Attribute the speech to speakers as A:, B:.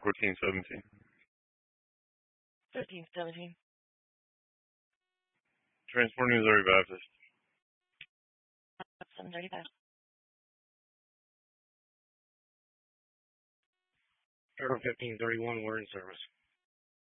A: 1417.
B: 1317.
A: Transport Missouri Baptist.
B: 735.
C: Turtle 1531, we're in service.